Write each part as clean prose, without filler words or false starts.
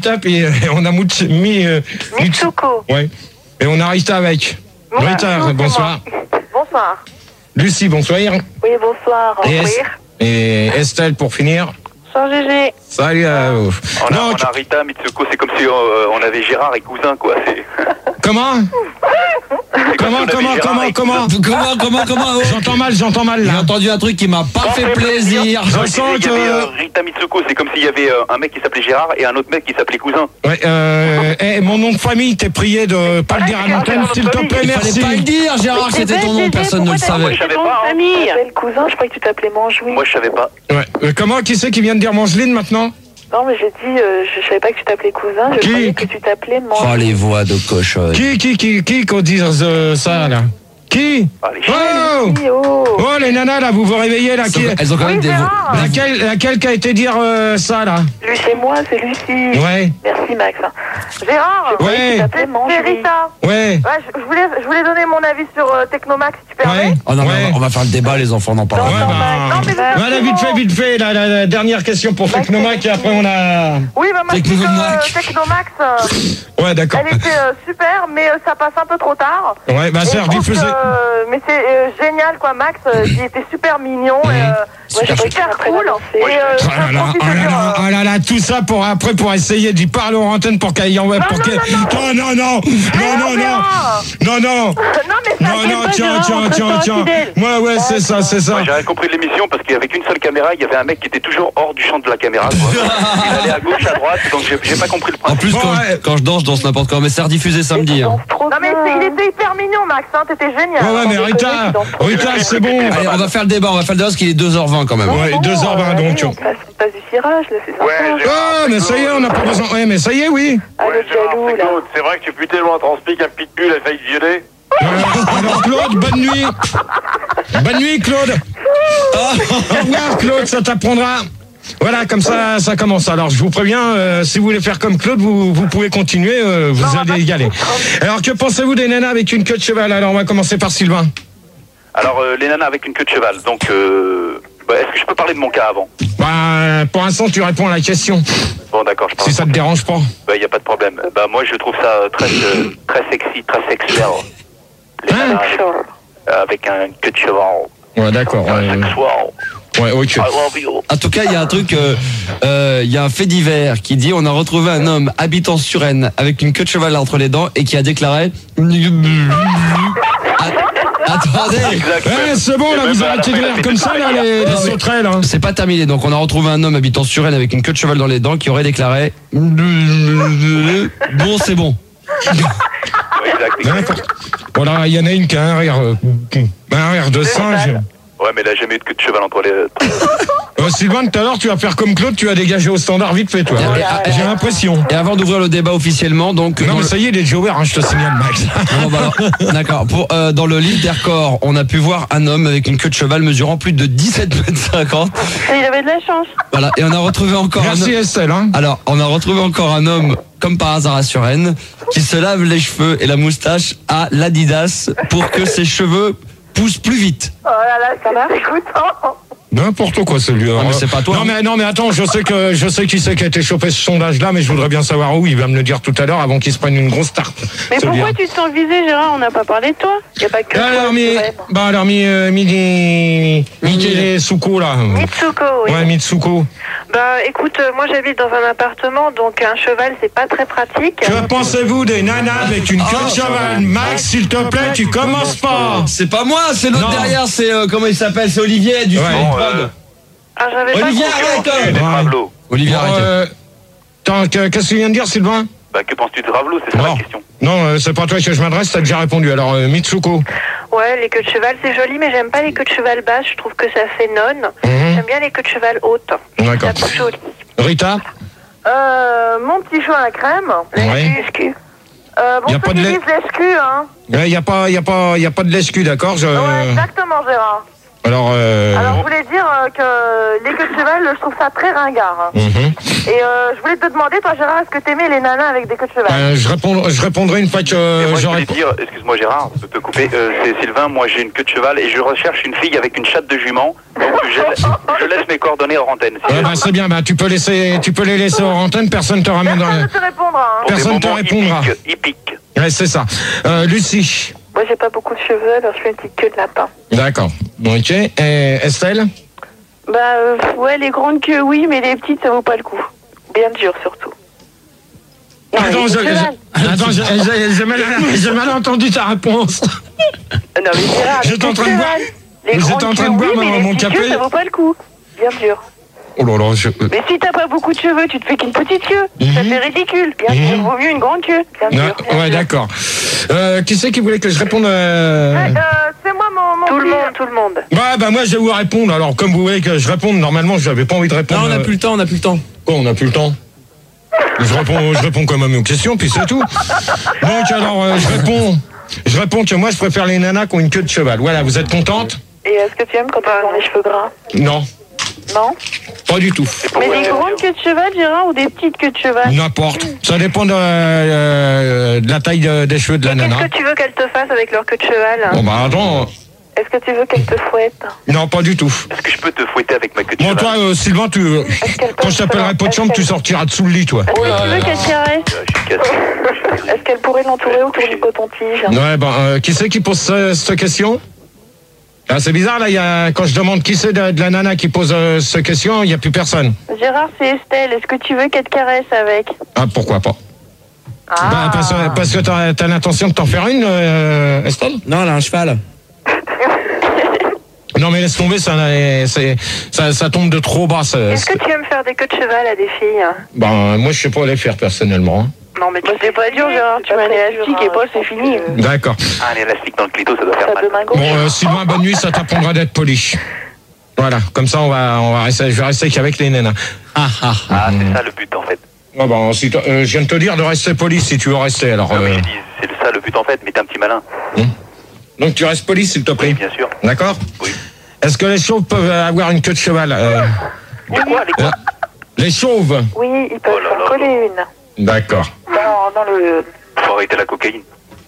tape et on a mis Mitsuko. Ouais. Et on a Rita avec. Rita, bonsoir. Bonsoir. Lucie, bonsoir. Oui, bonsoir. Et Estelle pour finir. Bonsoir GG. Salut à vous. On a Rita, Mitsuko, c'est comme si on avait Gérard et cousin, quoi. Comment J'entends mal là. J'ai entendu un truc qui m'a pas fait plaisir. Je sens que Rita Mitsuko, c'est comme s'il y avait un mec qui s'appelait Gérard et un autre mec qui s'appelait cousin. Ouais, mon nom de famille, t'es prié de pas le dire à l'antenne, s'il te plaît, merci. Fallait pas le dire, Gérard, que c'était ton nom, personne ne le savait. Moi, je savais pas. Le cousin, je croyais que tu t'appelais Manjouine. Moi, je savais pas. Ouais. Comment, qui c'est qui vient de dire Mangeline maintenant? Non, mais j'ai dit, je savais pas que tu t'appelais cousin, je croyais que tu t'appelais Manjouine. Oh, les voix de cochonne. Qui qu'on dise ça là? Qui? Oh les nanas là, vous vous réveillez là. Elles ont quand même des voix. Laquelle qui a été dire ça là? Lui, c'est moi, c'est Lucie. Ouais. Merci Max. Gérard. Ouais. C'est Rita. Ouais. Je voulais donner mon avis sur Technomax, si tu permets. Ouais. Oh non, on va faire le débat, les enfants n'en parlent pas. Voilà, vite fait, la dernière question pour Technomax et après on a... Oui, bah moi je dis que Technomax, ouais, d'accord. elle était super, mais ça passe un peu trop tard. Ouais, bah c'est rediffusé. Mais c'est génial quoi, Max, il était super mignon, super cool. Oh là là, tout ça pour après pour essayer d'y parler en antenne pour qu'elle y envoie... Non, tiens. Ouais, c'est ça. Moi, j'ai rien compris de l'émission parce qu'avec une seule caméra, il y avait un mec qui était toujours hors du champ de la caméra, quoi. Il allait à gauche, à droite, donc j'ai pas compris le principe. En plus, quand je danse n'importe quoi, mais c'est rediffusé samedi. Non, mais il était hyper mignon, Max, t'étais génial. Ouais, mais Rita, c'est bon. Allez, on va faire le débat parce qu'il est 2h20 quand même. Ouais, 2h20 donc. On passe du cirage, là, c'est sympa. Oh, mais ça y est, on n'a pas besoin. Ouais, mais ça y est, oui. Ouais, jaloux, là. C'est vrai que tu putais loin, transpique un pitbull, elle failli te violer. Alors Claude, bonne nuit. Bonne nuit Claude. Au revoir Claude, ça t'apprendra. Voilà, comme ça commence. Alors je vous préviens, si vous voulez faire comme Claude, vous pouvez continuer, vous allez y aller. Alors que pensez-vous des nanas avec une queue de cheval? Alors on va commencer par Sylvain. Alors les nanas avec une queue de cheval, donc est-ce que je peux parler de mon cas avant? Bah, pour l'instant tu réponds à la question. Bon d'accord, je parle. Si ça te dérange pas. Bah y a pas de problème. Bah moi je trouve ça très sexy, très sexuel. Les nanas avec un queue de cheval. Ouais, d'accord. Ouais, ok. I love you. En tout cas, il y a un truc, il y a un fait divers qui dit on a retrouvé un homme habitant Suresnes avec une queue de cheval entre les dents et qui a déclaré. Attendez. Ouais, c'est bon, là, vous arrêtez de rire comme ça, là, les sauterelles. Hein. C'est pas terminé. Donc, on a retrouvé un homme habitant Suresnes avec une queue de cheval dans les dents qui aurait déclaré. Bon, c'est bon. Voilà, il y en a une qui a un rire de singe. Ouais, mais elle a jamais eu de queue de cheval entre les... Sylvain, tout à l'heure, tu vas faire comme Claude, tu vas dégager au standard vite fait, toi. J'ai l'impression. Et avant d'ouvrir le débat officiellement, donc... Non, mais ça y est, il est déjà ouvert, hein, je te signale, Max. D'accord. Dans le livre des records, on a pu voir un homme avec une queue de cheval mesurant plus de 17,50 m. Il avait de la chance. Voilà, et on a retrouvé encore Merci Estelle. Hein. Alors, on a retrouvé encore un homme, comme par hasard à Suresnes, qui se lave les cheveux et la moustache à l'Adidas pour que ses cheveux poussent plus vite. Oh là là, ça va, écoutant. N'importe quoi celui-là. Non mais c'est pas toi. Non mais attends, je sais qui c'est qui a été chopé ce sondage-là, mais je voudrais bien savoir où. Il va me le dire tout à l'heure avant qu'il se prenne une grosse tarte. Mais pourquoi tu te sens visé, Gérard? On n'a pas parlé de toi. Il n'y a pas que alors Mitsuko là. Mitsuko, oui. Ouais, Mitsuko. Bah écoute, moi j'habite dans un appartement, donc un cheval c'est pas très pratique. Que pensez-vous des nanas avec une queue de cheval? Max, s'il te plaît, tu commences pas. C'est pas moi, c'est l'autre derrière, c'est comment il s'appelle? C'est Olivier du Olivier, arrête. Ravelot. Olivier, arrête. Qu'est-ce que tu viens de dire, Sylvain? Bah que penses-tu de Ravelot? C'est ça la question. Non, c'est pas toi que je m'adresse, t'as déjà répondu. Alors Mitsuko. Ouais, les queues de cheval c'est joli, mais j'aime pas les queues de cheval basses, je trouve que ça fait nonne. J'aime bien les queues de cheval hautes. D'accord. C'est plus joli. Rita? Mon petit chou à la crème. Ouais. Bon, ceux qui disent l'escu, hein. Il y a pas de l'escu, d'accord? Ouais, exactement, Gérard. Alors, je voulais dire que les queues de cheval, je trouve ça très ringard. Hein. Et je voulais te demander, toi Gérard, est-ce que t'aimais les nanas avec des queues de cheval? Je répondrai une fois que moi, je j'aurai... voulais dire, excuse-moi Gérard, je peux te couper, c'est Sylvain, moi j'ai une queue de cheval et je recherche une fille avec une chatte de jument, donc je laisse mes coordonnées hors antenne. c'est bien, tu peux les laisser hors antenne, personne te ramènera. Personne ne te répondra. Hein. Personne te répondra. Hippique. Ouais, c'est ça. Lucie. Moi, j'ai pas beaucoup de cheveux, alors je fais une petite queue de lapin. D'accord. Ok. Et Estelle? Ouais, les grandes queues, oui, mais les petites, ça vaut pas le coup. Bien dur, surtout. Non, j'ai mal entendu ta réponse. Non, mais Gérard, J'étais en train de boire. J'étais en train de boire mon café. Ça vaut pas le coup. Bien dur. Oh là là, Mais si t'as pas beaucoup de cheveux, tu te fais qu'une petite queue. Ça fait ridicule. Bien sûr, vaut mieux une grande queue. Bien sûr. Ouais, d'accord. Qui c'est qui voulait que je réponde c'est moi, mon tout le monde. Moi, je vais vous répondre. Alors, comme vous voulez que je réponde, normalement, je n'avais pas envie de répondre. Non, on n'a plus le temps. Oh, on n'a plus le temps. Je réponds quand même aux questions, puis c'est tout. Donc, alors, je réponds que moi, je préfère les nanas qui ont une queue de cheval. Voilà, vous êtes contente? Et est-ce que tu aimes quand elles ont les cheveux gras? Non. Non? Pas du tout. Mais des grandes queues de cheval, Gérard, ou des petites queues de cheval? N'importe. Ça dépend de la taille des cheveux de la nana. Qu'est-ce que tu veux qu'elle te fasse avec leur queue de cheval? Bon, attends. Est-ce que tu veux qu'elle te fouette? Non, pas du tout. Est-ce que je peux te fouetter avec ma queue de Bon, cheval? toi, Sylvain, quand je t'appellerai pas de chambre, tu sortiras dessous le lit, toi. Est-ce que tu veux qu'elle te caresse? Je suis cassé. Est-ce qu'elle pourrait l'entourer autour du coton-tige? Ouais, qui c'est qui pose cette question? C'est bizarre, là, quand je demande qui c'est de la nana qui pose cette question, il n'y a plus personne. Gérard, c'est Estelle. Est-ce que tu veux qu'elle te caresse avec? Ah, pourquoi pas? Parce que t'as l'intention de t'en faire une, Estelle? Non, elle a un cheval. Non, mais laisse tomber, ça tombe de trop bas. Est-ce que tu aimes faire des queues de cheval à des filles? Moi, je sais pas les faire personnellement. Non, mais c'est pas dur, Gérard. Tu mets un élastique et pas, c'est fini. D'accord. Un élastique dans le clito, ça doit faire mal. Bon, Sylvain, bonne nuit, ça t'apprendra d'être poli. Voilà, comme ça, je vais rester qu'avec les nanas. C'est ça le but en fait. Je viens de te dire de rester poli si tu veux rester. Alors, mais j'ai dit, c'est ça le but en fait, mais t'es un petit malin. Donc tu restes poli s'il te plaît. Oui, bien sûr. D'accord? Oui. Est-ce que les chauves peuvent avoir une queue de cheval? Les chauves? Oui, ils peuvent en coller une. D'accord. Dans le... Faut arrêter la cocaïne.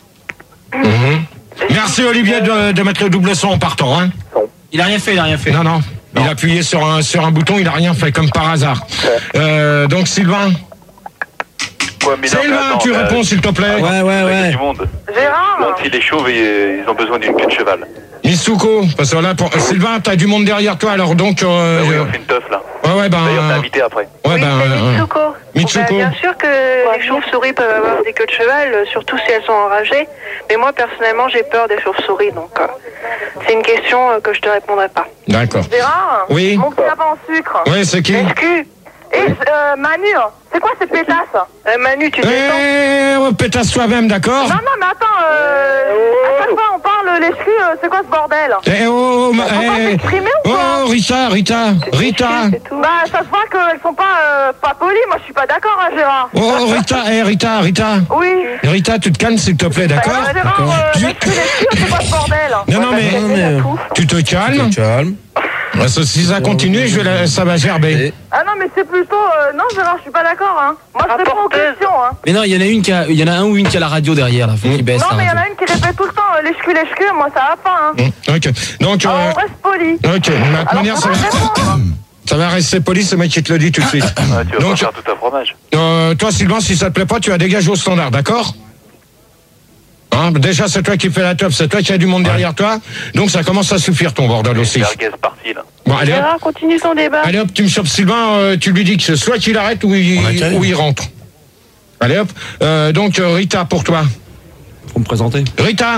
Merci Olivier de mettre le double son en partant. Hein. Il a rien fait. Non. Il a appuyé sur un bouton, il a rien fait comme par hasard. Donc Sylvain. Sylvain, tu réponds s'il te plaît. Ouais. Du monde. Gérard. Donc si les chauves, ils ont besoin d'une queue de cheval. Mitsuko, parce que là, Sylvain, t'as du monde derrière toi, alors donc... oui, on fait une teuf là. D'ailleurs, t'es invité après. Mitsuko. Bien sûr que les chauves-souris peuvent avoir des queues de cheval, surtout si elles sont enragées. Mais moi, personnellement, j'ai peur des chauves-souris, donc c'est une question que je te répondrai pas. D'accord. Gérard. Oui. Mon petit lapin en sucre. Oui, c'est qui? Et Manu, c'est quoi ces pétasses? Manu, tu descends? Pétasse toi-même, d'accord? Non, mais attends, à chaque fois on parle les culs, c'est quoi ce bordel? Rita. Ça se voit qu'elles sont pas polies, moi je suis pas d'accord, hein, Gérard. Rita. Oui. Rita, tu te calmes s'il te plaît, d'accord? Gérard, les culs, c'est quoi ce bordel? Non, mais tu te calmes. Si ça continue, ça va gerber. Ah non, mais c'est plutôt... non, Gérard, je suis pas d'accord, hein. Moi, je réponds aux questions, hein. Mais non, il y en a un ou une qui a la radio derrière, là. Faut qu'il baisse. Non, mais il y en a une qui répète tout le temps, les culs, moi, ça va pas, hein. Ok. Donc... on reste poli. Ok, de toute manière, ça va rester poli, c'est moi qui te le dis tout de suite. Tu vas pas faire tout un fromage. Toi, Sylvain, si ça te plaît pas, tu vas dégager au standard, d'accord? Déjà, c'est toi qui fais la top, c'est toi qui as du monde derrière toi, donc ça commence à suffire ton bordel aussi. Parti, là. Bon, allez, Gérard, continue son débat. Allez hop, tu me chopes Sylvain, tu lui dis que soit qu'il arrête ou il rentre. Allez hop, donc Rita pour toi. Faut me présenter. Rita.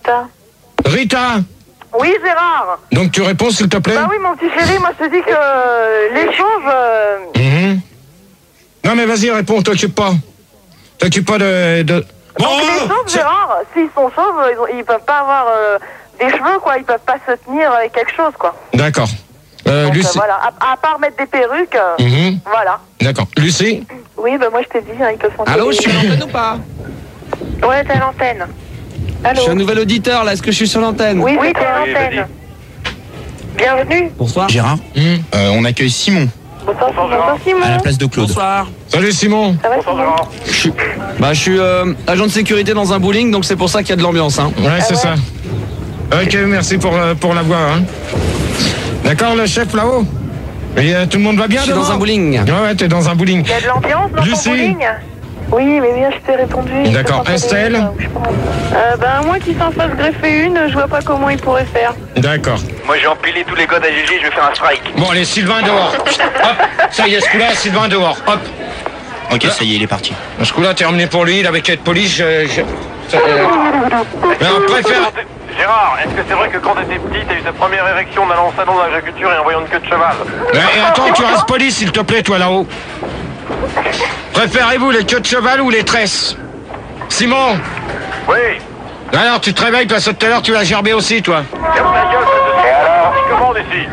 Oui, Gérard. Donc tu réponds s'il te plaît. Bah oui, mon petit chéri, moi je te dis que les chauves... Non mais vas-y, réponds, t'occupe pas de... Donc les chauves, Gérard, s'ils sont chauves, ils peuvent pas avoir des cheveux, quoi. Ils peuvent pas se tenir avec quelque chose, quoi. D'accord. Lucie. Voilà, à part mettre des perruques, voilà. D'accord. Lucie. Oui, bah moi je t'ai dit, ils peuvent s'en... Allô, je suis à l'antenne ou pas? Ouais, t'es à l'antenne. Allô. Je suis un nouvel auditeur, là. Est-ce que je suis sur l'antenne? Oui, t'es à l'antenne. Bienvenue. Bonsoir. Gérard, on accueille Simon Bonsoir Simon. à la place de Claude. Bonsoir. Salut Simon. Ça va Simon? Je suis agent de sécurité dans un bowling, donc c'est pour ça qu'il y a de l'ambiance. Hein. Ouais, c'est ça. Ok, merci pour la voix. Hein. D'accord, le chef là-haut. Et tout le monde va bien? Je suis dans un bowling. Ouais, t'es dans un bowling. Il y a de l'ambiance dans Lucie. ton bowling? Oui, mais bien, je t'ai répondu. D'accord. Estelle? Moi qui s'en fasse greffer une, je vois pas comment il pourrait faire. D'accord. Moi, j'ai empilé tous les codes AGG, je vais faire un strike. Bon, allez, Sylvain dehors. Hop, ça y est, ce coup-là, Sylvain dehors. Hop. Ok, ça y est, il est parti. Ce coup-là, terminé pour lui, il avait qu'à être poli. Mais on préfère... Gérard, est-ce que c'est vrai que quand t'étais petit, t'as eu ta première érection en allant au salon de l'agriculture et en voyant une queue de cheval? Et attends, tu restes poli, s'il te plaît, toi, là-haut. Préférez-vous les queues de cheval ou les tresses? Simon? Oui. Alors, tu te réveilles, parce que tout à l'heure, tu l'as gerbé aussi, toi. Ferme ta gueule, et alors, tu commandes ici.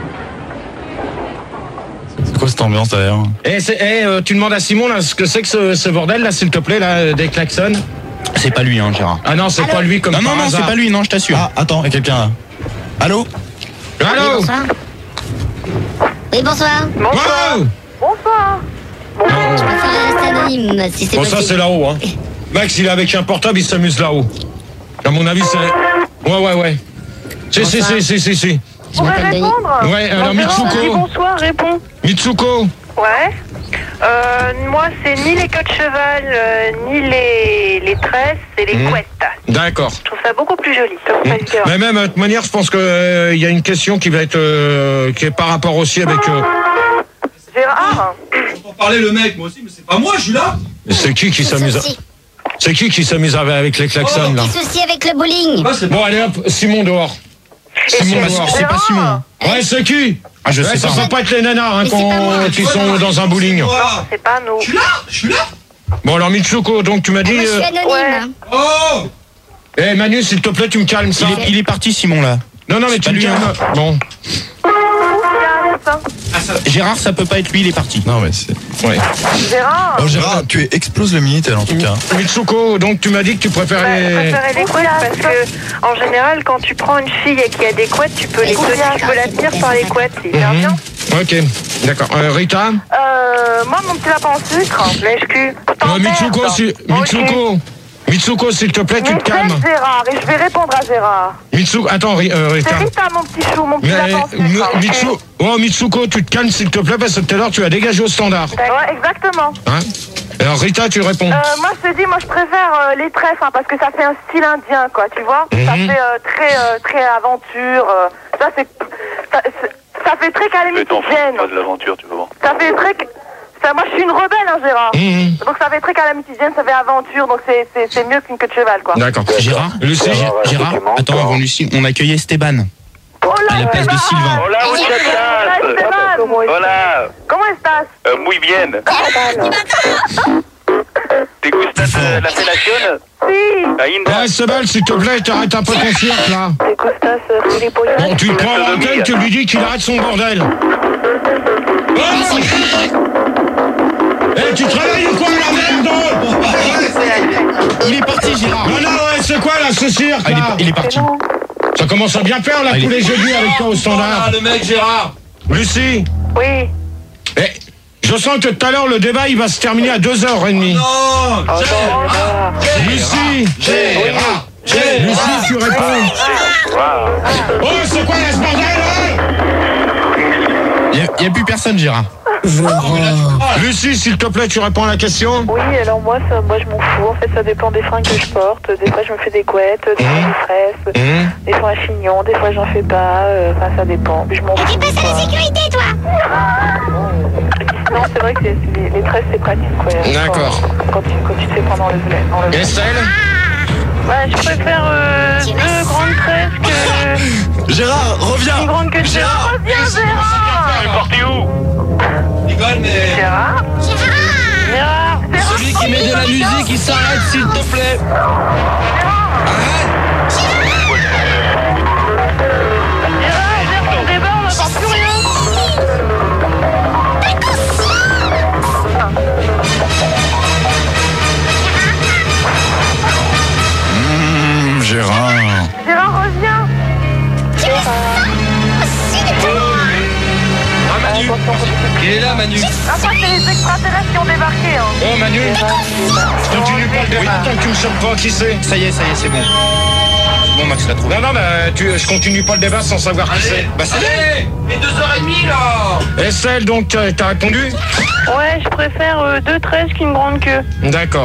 C'est quoi cette ambiance d'ailleurs? Tu demandes à Simon, là, ce que c'est que ce bordel, là, s'il te plaît, là, des klaxons? C'est pas lui, hein, Gérard. Ah non, c'est pas lui comme Non, par non, hasard. c'est pas lui, non, je t'assure. Ah, attends, il y a quelqu'un là. Allô? Allô? Bonsoir. Oui, bonsoir. Wow. Bonsoir. Je préfère rester anonyme si c'est Bon, possible. ça, c'est là-haut, hein. Max, il est avec un portable, il s'amuse là-haut. À mon avis, c'est... Ouais. Si. Je Pourrais m'appelle Denis. répondre? Ouais, alors, Mitsuko. Dis bonsoir, réponds. Mitsuko. Ouais. Moi, c'est ni les queues de cheval, ni les tresses, c'est les couettes. D'accord. Je trouve ça beaucoup plus joli. Ça vous fait le cœur. Mais même, de toute manière, je pense qu'il y a une question qui va être... qui est par rapport aussi avec... Gérard? Pour parler le mec, moi aussi, mais c'est pas moi, je suis là. C'est qui s'amuse... Souci. C'est qui s'amuse avec les klaxons, là? Petit souci avec le bowling. Bon, allez, hop, Simon dehors. Simon dehors. C'est pas Simon. Ouais, c'est qui? Ah, je Ouais, sais ça pas. peut pas être les nanas hein, Mais c'est pas moi. qui sont dans un bowling. Non, c'est pas nous. Je suis là. Bon, alors Mitsuko, donc tu m'as dit... Moi, je suis anonyme. ouais. Oh. Eh Manu, s'il te plaît, tu me calmes ça. Il est parti, Simon là. Non, mais c'est tu pas me lui, calmes. Bon, Gérard, ça peut pas être lui, il est parti. Non, mais c'est. ouais. Gérard? Oh, Gérard, tu exploses le Minitel en tout cas. Mitsuko, donc tu m'as dit que tu Je préférais... préférais les couettes parce que, en général, quand tu prends une fille et qu'il y a des couettes, tu peux la tenir par les couettes. C'est hyper bien. Ok, d'accord. Rita? Moi, mon petit lapin en sucre, lèche-cul. Mitsuko, s'il te plaît, tu te calmes. Gérard, et je vais répondre à Gérard. Mitsuko, attends, C'est Rita. Rita, mon petit chou, mon petit lapin en sucre. Mitsuko, tu te calmes, s'il te plaît, parce que tout à l'heure, tu as dégagé au standard. Ouais, exactement. Hein? Alors, Rita, tu réponds. Moi, je te dis, moi, je préfère les trèfles, hein, parce que ça fait un style indien, quoi, tu vois. Ça fait très aventure. Ça fait très Mais t'en fous calamitidienne. pas de l'aventure, tu vas voir. Ça fait très... moi, je suis une rebelle, hein, Gérard. Donc, ça fait très calamitidienne, ça fait aventure, donc c'est mieux qu'une queue de cheval, quoi. D'accord. Gérard? Lucie? Gérard? Attends, avant Lucie, on accueille Esteban. Oh là, À la place de Esteban. Sylvain. Hola, muchachas. Esteban. Hola. Comment estás? Muy bien. ¿Te gusta la felación? Si. Ainda. Ouais, Sebal, s'il te plaît, t'arrêtes un peu ton cirque, là. ¿Te gustas, gilipollas? Bon, tu prends l'antenne, tu lui dis qu'il arrête son bordel. Oh Eh, tu travailles ou quoi, la merde? Il est parti, Gérard. Non, ouais, c'est quoi, là, ce cirque, là? Il est parti. Ça commence à bien faire, là, tous les jeudis avec toi au standard. le mec, Gérard. Lucie? Oui. Eh, je sens que tout à l'heure, le débat, il va se terminer à 2h30. Non. Lucie? Lucie, tu réponds. Oh, c'est quoi, là, ce bordel, là? Il y a plus personne, Gérard. Lucie, s'il te plaît, tu réponds à la question? Oui, alors moi je m'en fous. En fait, ça dépend des fringues que je porte. Des fois, je me fais des couettes, des fois des tresses, des fois un chignon, des fois, j'en fais pas. Enfin, ça dépend. Je m'en fous. Tu passes à la sécurité, toi. Non, c'est vrai que les tresses, c'est pratique, quoi. D'accord. Quand tu te fais prendre dans le blé. Estelle? Ouais, je préfère deux grandes tresses que Gérard, reviens. une grande queue de cheval. Reviens, Gérard. Tu es parti où? Rigole, mais. Gérard. Gérard. Celui qui met de la musique, il s'arrête, s'il te plaît. Gérard, on débat, on n'entend plus rien. Gérard. Gérard, reviens. Tu es ça. Aussi, Manu. Il est là, Manu. Après, c'est les extraterrestres qui ont débarqué. Hein. Oh, Manu. Je continue pas le débat tant que tu me chopes pas qui c'est. Ça y est, c'est bon. Bon, Max l'a trouvé. Non, je continue pas le débat sans savoir qui c'est. Bah, c'est Allez, mais 2h30 là. Estelle, donc, t'as répondu? Ouais, je préfère 2 tresses qu'une grande queue. D'accord.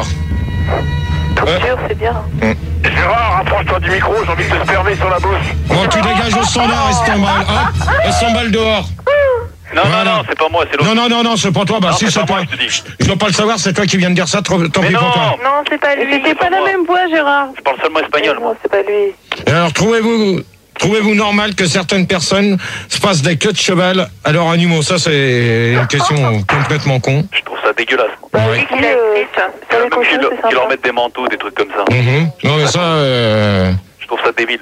Tout sûr, c'est bien. Gérard, rapproche-toi du micro, j'ai envie de te spermer sur la bouche. Bon, tu dégages au standard et s'emballe. Hop, et s'emballe dehors. Non, Voilà. non, c'est pas moi, c'est l'autre. Non, c'est pas toi. Bah, Non, si, c'est c'est pas toi. moi, je te dis. Je dois pas le savoir, c'est toi qui viens de dire ça. Tant pis Mais pour non. toi. Non, c'est pas lui. C'était pas la moi. même voix, Gérard. Je parle seulement espagnol, moi. Non, c'est pas lui. Et alors, trouvez-vous normal que certaines personnes se passent des queues de cheval à leurs animaux? Ça, c'est une question complètement con. Je trouve ça dégueulasse. Bah, Ouais. il a écrit ça. Ça Même va qu'ils c'est leur sympa. mettent des manteaux, des trucs comme ça. Non, mais ça, Je trouve ça débile.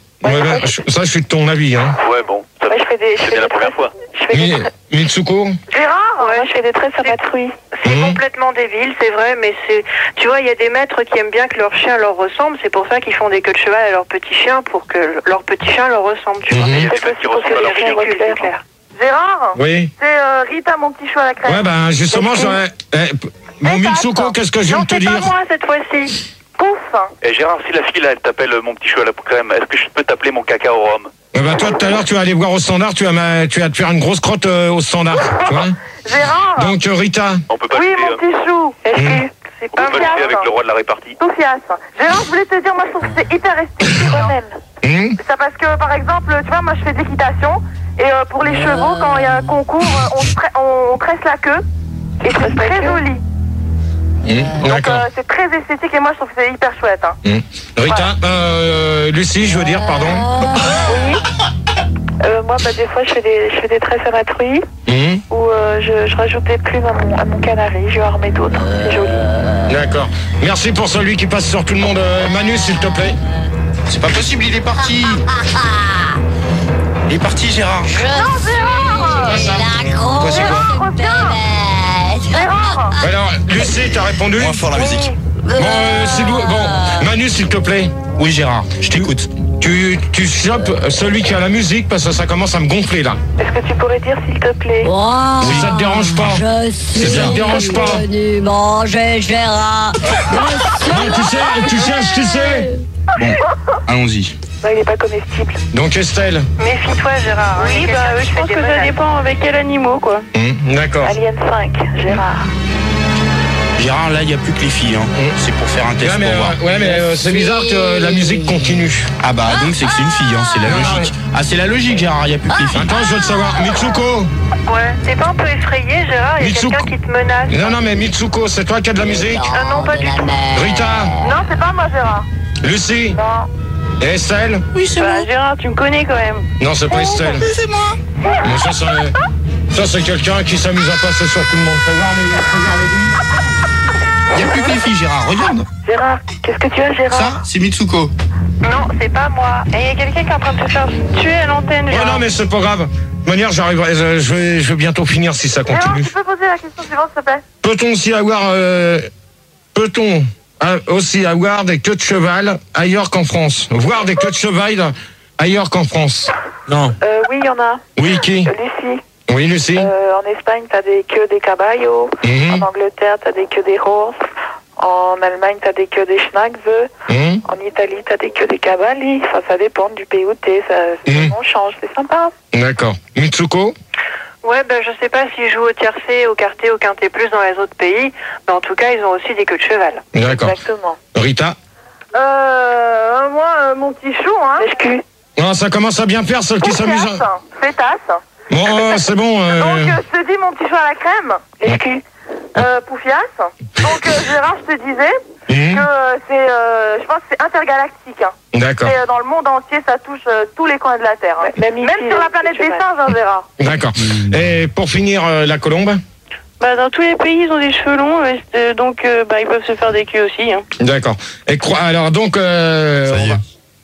ça, je suis de ton avis. Hein. Ouais, bon. Ça, Ouais, je fais des- je c'est fais bien des la première tresses. fois. Je fais des tresses. Mitsuko? Gérard, moi je fais des tresses à patrouille. C'est complètement débile, c'est vrai, mais c'est. Tu vois, il y a des maîtres qui aiment bien que leur chien leur ressemble, c'est pour ça qu'ils font des queues de cheval à leurs petits chiens pour que leur petit chien leur ressemble, tu vois. Il y a des mecs qui ressemblent à leur chien. C'est clair. Gérard, Oui. c'est Rita, mon petit chou à la crème. Ouais, ben, justement, j'aurais. Mon Mitsuko, qu'est-ce que je viens de te Non, c'est dire? pas moi cette fois-ci. Pouf. Et Gérard, si la fille là, elle t'appelle mon petit chou à la crème, est-ce que je peux t'appeler mon caca au rhum? Bah, toi, tout à l'heure, tu vas aller voir au standard, tu vas te faire une grosse crotte au standard. Tu vois? Gérard. Donc, Rita. On peut pas Oui, lutter, mon hein. petit chou. C'est On peut pas lutter avec le roi de la répartie. Soufias. Gérard, je voulais te dire, moi je trouve que c'est hyper esthétique. Ça parce que, par exemple, tu vois, moi je fais d'équitation et pour les chevaux, quand il y a un concours, on tresse la queue et c'est très joli. Donc D'accord. c'est très esthétique et moi je trouve que c'est hyper chouette. Hein. Rita, Lucie, je veux dire, pardon. Oui. Moi, des fois, je fais des tresses à patrouille où je rajoute des plumes à mon canari. Je vais en remettre d'autres. C'est joli. D'accord. Merci pour celui qui passe sur tout le monde. Manu, s'il te plaît. C'est pas possible, il est parti. Il est parti, Gérard. Non, Gérard. Quoi, c'est quoi? Gérard. Alors, Lucie, t'as répondu? Moins fort la musique. Bon, Manu, s'il te plaît. Oui, Gérard, je t'écoute. Tu chopes celui qui a la musique parce que ça commence à me gonfler là. Est-ce que tu pourrais dire s'il te plaît? Si ça te dérange pas. Si ça te dérange pas. Venu manger Gérard. Non, tu sais. Bon, allons-y. Bah, il est pas comestible. Donc Estelle. Méfie-toi, Gérard. Oui, je pense que ça dépend avec quel animal, quoi. D'accord. Alien 5, Gérard. Gérard, là, il n'y a plus que les filles. Hein. C'est pour faire un test Ouais, mais, pour voir. c'est bizarre que la musique continue. Ah bah, donc c'est que c'est une fille, hein, c'est la logique. Ah, c'est la logique, Gérard, il n'y a plus que les filles. Attends, je veux te savoir. Mitsuko. Ouais. T'es pas un peu effrayé, Gérard? Il y a Mitsuko. quelqu'un qui te menace. Non, mais Mitsuko, c'est toi qui as de la musique? Non, pas du tout. Rita. Non, c'est pas moi, Gérard. Lucie. Non. Et Estelle? Oui, c'est moi. Gérard, tu me connais quand même. Non, c'est pas Estelle. C'est moi. Mais ça, c'est quelqu'un qui s'amuse à passer sur tout le monde. Regarde. Il n'y a plus que les filles, Gérard, regarde. Gérard, qu'est-ce que tu as, Gérard? Ça, c'est Mitsuko. Non, c'est pas moi. Et il y a quelqu'un qui est en train de se faire tuer à l'antenne, Oh Gérard. non, mais c'est pas grave. De toute manière, j'arriverai. Je vais bientôt finir si ça Gérard, continue. tu peux poser la question suivante, s'il te plaît? Peut-on aussi avoir des queues de cheval ailleurs qu'en France? Voir des queues de cheval ailleurs qu'en France? Non. Oui, il y en a. Oui, qui? Lucie. Oui, Lucie. En Espagne, t'as des queues des caballos. En Angleterre, t'as des queues des horses. En Allemagne, t'as des queues des schnaggs. En Italie, t'as des queues des cavalli. Enfin, ça dépend du pays où t'es. On change, c'est sympa. D'accord. Mitsuko? Ouais, je sais pas s'ils jouent au tiercé, au quarté, au quinté plus dans les autres pays. Mais en tout cas, ils ont aussi des queues de cheval. D'accord. Exactement. Rita? Moi, mon petit chou, hein. Lèche-cul. Non, ça commence à bien faire, celle qui s'amuse. Pétasse. Bon, c'est bon. Donc, je te dis, mon petit chou à la crème. Lèche-cul. Poufias. Donc, Gérard, je te disais que c'est, je pense que c'est intergalactique. Hein. D'accord. Et dans le monde entier, ça touche tous les coins de la Terre. Hein. Même sur la planète des singes, hein, Gérard. D'accord. Et pour finir, la colombe? Dans tous les pays, ils ont des cheveux longs, donc ils peuvent se faire des queues aussi. Hein. D'accord. Et alors donc, Ça y est.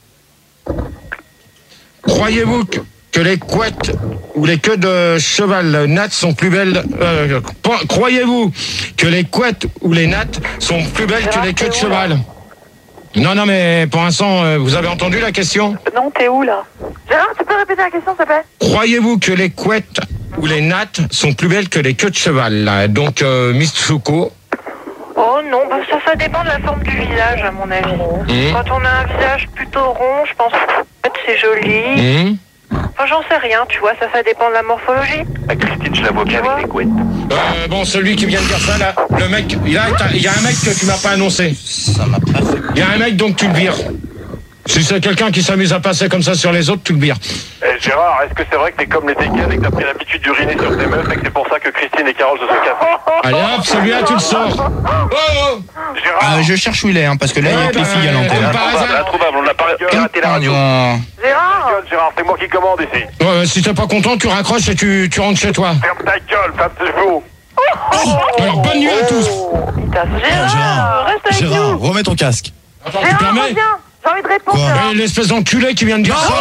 croyez-vous que les couettes ou les queues de cheval nattes sont plus belles? Croyez-vous que les couettes ou les nattes sont plus belles que les queues de cheval? Non, mais pour l'instant, vous avez entendu la question? Non, t'es où là? Gérard, tu peux répéter la question, s'il te plaît? Croyez-vous que les couettes ou les nattes sont plus belles que les queues de cheval, là. Donc, Mitsuko. Oh non, bah ça dépend de la forme du visage, à mon avis. Quand on a un visage plutôt rond, je pense que c'est joli. Enfin, j'en sais rien, tu vois, ça dépend de la morphologie. Christine, je la vois bien avec des couettes. Bon, celui qui vient de dire ça, là, le mec, il y a un mec que tu m'as pas annoncé. Ça m'a pas fait. Il y a un mec, donc tu le vires. Si c'est quelqu'un qui s'amuse à passer comme ça sur les autres, tu le vires. Gérard, est-ce que c'est vrai que t'es comme les dégaines et que t'as pris l'habitude d'uriner sur tes meufs et que c'est pour ça que Christine et Carole se sont cassées? Allez hop, celui-là, tu le sors. Oh Gérard, Je cherche où il est, hein, parce que là, il y a que les filles à l'antenne. introuvable, on l'a pas raté la radio. Gérard, Gérard, c'est moi qui commande ici. Ouais, si t'es pas content, tu raccroches et tu rentres chez toi. Ferme ta gueule, femme de chevaux. Alors, bonne nuit à tous. Gérard, reste avec Gérard, nous. remets ton casque. Attends, tu Gérard, permets? reviens. J'ai envie de répondre. Quoi Gérard. L'espèce d'enculé qui vient de dire ça.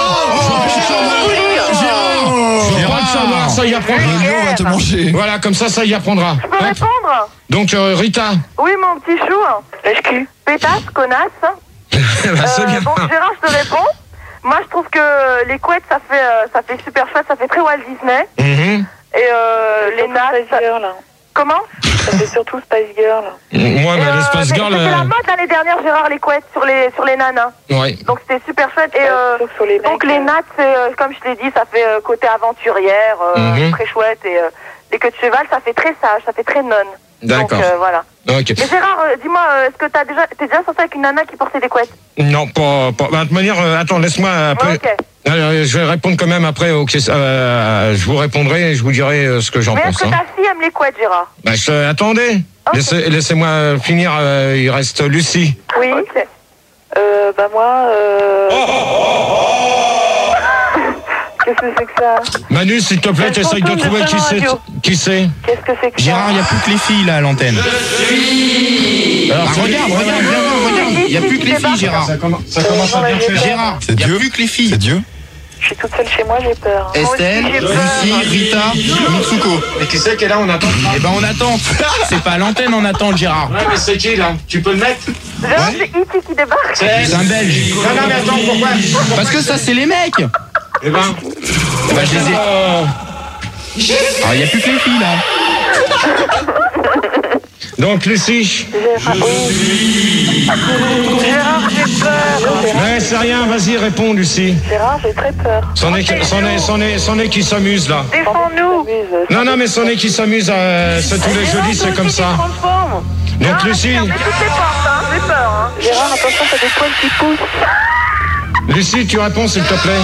Je veux pas le savoir, ça y apprendra. Léo va te manger. Voilà, comme ça y apprendra. Je peux répondre? Donc, Rita. Oui, mon petit chou. Lèche-cul. Pétasse, connasse. C'est bien. Donc Gérard, je te réponds. Moi, je trouve que les couettes, ça fait super chouette, ça fait très Walt Disney. Et les nattes... Comment? Ça fait surtout Spice Girl. Moi, mais l'espèce girl. C'était la mode l'année dernière, Gérard, les couettes sur les nanas. Ouais. Donc c'était super chouette. Et donc les nattes, c'est, comme je t'ai dit, ça fait côté aventurière, très chouette. Et les queues de cheval, ça fait très sage, ça fait très nonne. D'accord. Donc voilà. Ok. Mais Gérard, dis-moi, est-ce que t'es déjà sorti avec une nana qui portait des couettes? Non, pas. De toute manière, attends, laisse-moi après. Ok. Je vais répondre quand même après aux questions. Je vous répondrai et je vous dirai ce que j'en Mais pense. est-ce que ta fille aime les couettes, Gérard? Attendez. Ok. Laissez-moi finir. Il reste Lucie. Oui. Ok. Bah moi. Qu'est-ce que c'est que ça? Manu, s'il te plaît, t'essayes de trouver qui c'est. Qu'est-ce que c'est que ça? Gérard, il n'y a plus que les filles là à l'antenne. Alors, Regarde, il n'y a plus que les filles, Gérard. Ça commence à bien faire. Gérard, C'est il n'y a Dieu. plus que les filles. C'est Dieu. Je suis toute seule chez moi, j'ai peur. Estelle, Moi aussi, j'ai peur. Lucie, Rita, Mitsuko. Et qui c'est qui est là? On attend. Eh ben on attend. C'est pas à l'antenne, on attend, Gérard. Ouais, mais c'est qui là? Tu peux le mettre? Gérard, c'est E.T. qui débarque. C'est un Belge. Non, mais attends, pourquoi? Parce que ça, c'est les mecs. Eh ben. Je les ai. Alors, il n'y a plus que les filles là. Donc, Lucie. Gérard, j'ai peur. Ouais, c'est rien, vas-y, réponds, Lucie. Gérard, j'ai très peur. C'en est qui s'amuse là. Défends-nous. Non, mais c'en est qui s'amuse, c'est tous les jeudis, c'est comme ça. Donc, Lucie. Fermez toutes les portes, hein, j'ai peur. Hein. Gérard, attention, t'as des poils qui poussent. Lucie, tu réponds, s'il te plaît.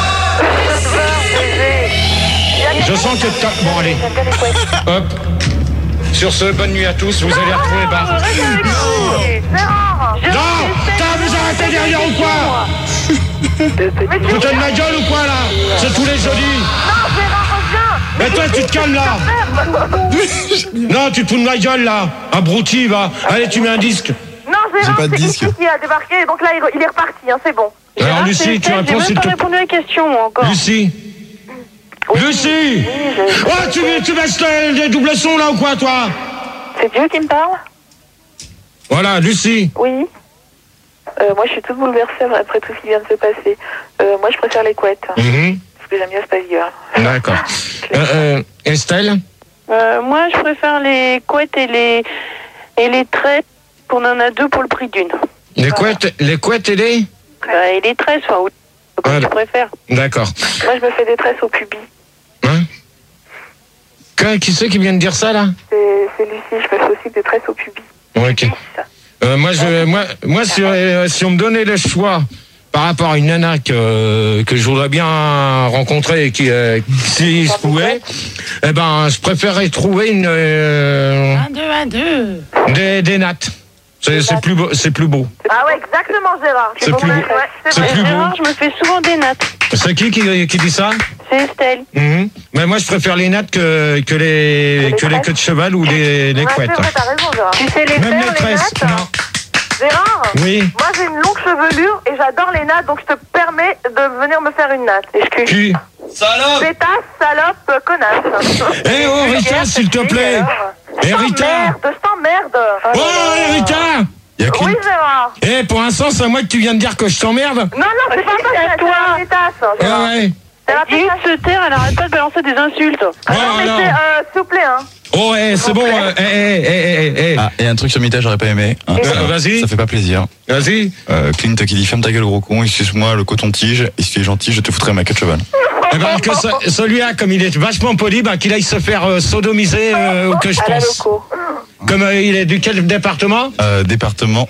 Je sens que t'as... Bon, allez. Hop. Sur ce, bonne nuit à tous, vous allez retrouver Bart. Gérard. Non! T'as vous arrêter derrière ou quoi? Putain de ma gueule ou quoi là? C'est tous les jeudis. Non, Gérard, reviens. Mais toi, tu te calmes là. Non, tu te fous de ma gueule là. Abruti, va. Allez, tu mets un disque. Non, Gérard, pas de c'est disque. ici qui a débarqué, donc là, il est reparti, hein, c'est bon. Alors, Lucie, tu réponds s'il te plaît. répondu à la question, encore. Lucie. Lucie! Oh, tu baisses les doubles sons là ou quoi, toi? C'est Dieu qui me parle? Voilà, Lucie. Oui. Moi, je suis toute bouleversée après tout ce qui vient de se passer. Moi, je préfère les couettes. Parce que j'aime bien Spice Girl. D'accord. Estelle? Moi, je préfère les couettes et les tresses. On en a deux pour le prix d'une. Les couettes et les? Et les tresses, enfin, oui. Comme tu préfères. D'accord. Moi, je me fais des tresses au pubis. Qui c'est qui vient de dire ça là? C'est Lucie, je me fais aussi des tresses au pubis. Ok. Moi, si on me donnait le choix par rapport à une nana que je voudrais bien rencontrer et qui si je pouvais, eh ben, je préférerais trouver une des nattes. C'est plus beau, c'est plus beau. Ah ouais, exactement, Gérard. C'est plus beau. C'est plus beau. Gérard, je me fais souvent des nattes. C'est qui dit ça? C'est Estelle. Mais moi, je préfère les nattes que les queues de cheval ou les couettes. C'est vrai, t'as raison, Gérard. Tu sais les Même faire, les les tresses, nattes? non. Gérard, Oui. moi j'ai une longue chevelure et j'adore les nattes, donc je te permets de venir me faire une natte. Qui? Salope! Pétasse, salope, connasse. Eh oh, Rita, s'il te plaît. Eh, Rita. Je t'emmerde. Oh, Rita. Oui, Gérard. Eh, pour l'instant, c'est à moi que tu viens de dire que je t'emmerde. Non, c'est pas toi, c'est à toi. Ah ouais. Elle dit de se taire, elle arrête pas de balancer des insultes. Alors, s'il vous plaît, hein. Oh, c'est bon. Ah, et un truc sur Mita, j'aurais pas aimé. Hein, vas-y. Ça fait pas plaisir. Vas-y. Clint qui dit ferme ta gueule gros con, excuse-moi le coton-tige, et si tu es gentil, je te foutrai ma queue de cheval. Eh ben, que celui-là, comme il est vachement poli, qu'il aille se faire sodomiser, ou que je pense. Comme il est du quel département? Département